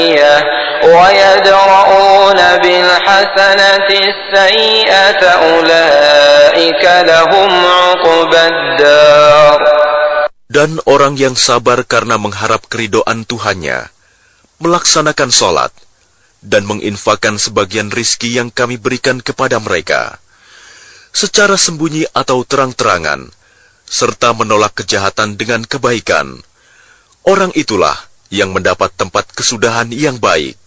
ويدرؤون بالحسنة السيئة أولئك لهم عقبى الدار. Dan orang yang sabar karena mengharap keridhaan Tuhannya, melaksanakan sholat, dan menginfakkan sebagian rizki yang kami berikan kepada mereka, secara sembunyi atau terang-terangan, serta menolak kejahatan dengan kebaikan, orang itulah yang mendapat tempat kesudahan yang baik.